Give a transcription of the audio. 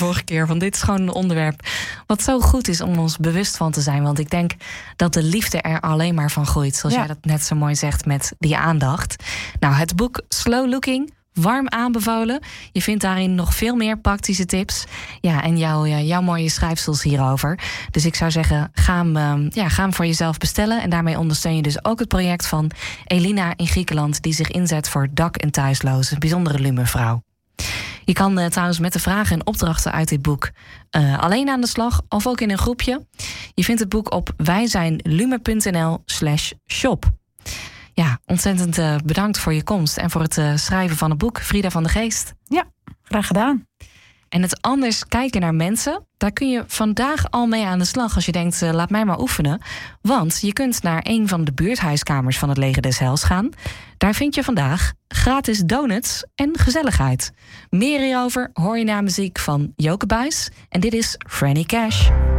vorige keer. Want dit is gewoon een onderwerp wat zo goed is om ons bewust van te zijn. Want ik denk dat de liefde er alleen maar van groeit. Zoals jij dat net zo mooi zegt met die aandacht. Nou, het boek Slow Looking, warm aanbevolen. Je vindt daarin nog veel meer praktische tips. Ja, en jouw mooie schrijfsels hierover. Dus ik zou zeggen, ga hem voor jezelf bestellen. En daarmee ondersteun je dus ook het project van Elina in Griekenland, die zich inzet voor dak- en thuislozen. Bijzondere lume vrouw. Je kan trouwens met de vragen en opdrachten uit dit boek alleen aan de slag, of ook in een groepje. Je vindt het boek op wijzijnlume.nl/shop. Ja, ontzettend bedankt voor je komst en voor het schrijven van het boek, Frida van de Geest. Ja, graag gedaan. En het anders kijken naar mensen, daar kun je vandaag al mee aan de slag als je denkt, laat mij maar oefenen. Want je kunt naar een van de buurthuiskamers van het Leger des Heils gaan. Daar vind je vandaag gratis donuts en gezelligheid. Meer hierover hoor je na muziek van Joke Buijs. En dit is Franny Cash.